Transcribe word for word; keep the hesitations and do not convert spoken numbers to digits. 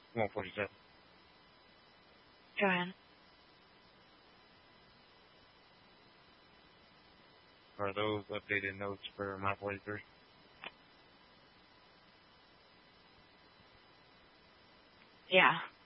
one forty-seven. Go ahead. Are those updated notes for my playthrough? Yeah.